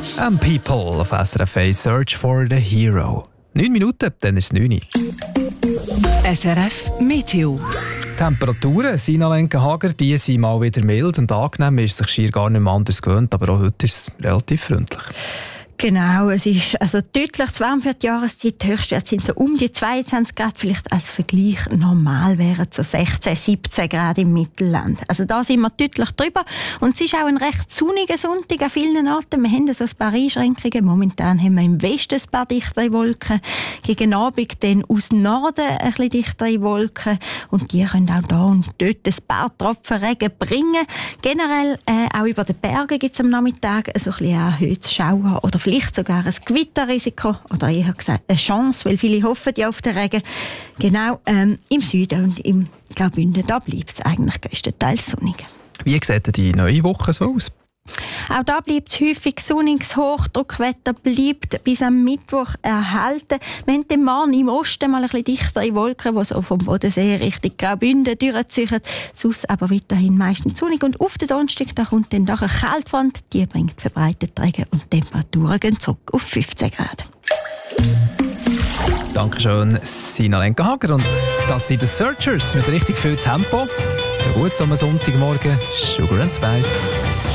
People auf SRF 1, Search for the Hero. 9 Minuten, dann ist es 9 Uhr. SRF Meteo. Temperaturen, Sina Lenkenhager, die sind mal wieder mild und angenehm. Man ist sich schier gar nicht mehr anders gewöhnt, aber auch heute ist es relativ freundlich. Genau, es ist also deutlich zu warm für die Jahreszeit. Die Höchstwerte sind so um die 22 Grad, vielleicht als Vergleich normal wären so 16, 17 Grad im Mittelland. Also da sind wir deutlich drüber. Und es ist auch ein recht sonniger Sonntag an vielen Orten. Wir haben so ein paar Einschränkungen. Momentan haben wir im Westen ein paar dichtere Wolken. Gegen Abend dann aus Norden ein bisschen dichtere Wolken. Und die können auch da und dort ein paar Tropfen Regen bringen. Generell auch über den Bergen gibt es am Nachmittag so ein bisschen erhöhtes Schauer oder vielleicht sogar ein Gewitterrisiko oder eher gesagt eine Chance, weil viele hoffen ja auf den Regen. Genau, im Süden und im Graubünden, da bleibt es eigentlich größtenteils sonnig. Wie sieht denn die neue Woche so aus? Auch da bleibt es häufig sonnig. Das Hochdruckwetter bleibt bis am Mittwoch erhalten. Wir haben den Morgen im Osten mal ein bisschen dichtere Wolken, die so vom Bodensee Richtung Graubünden durchziehen. Sonst aber weiterhin meistens sonnig. Und auf den Donnerstag da kommt dann doch eine Kaltfront. Die bringt verbreitet Regen und die Temperaturen gehen zurück auf 15 Grad. Dankeschön, Sina Lenkenhager. Und das sind die Searchers mit richtig viel Tempo. Ja, gut, so am Sonntagmorgen. Sugar and Spice.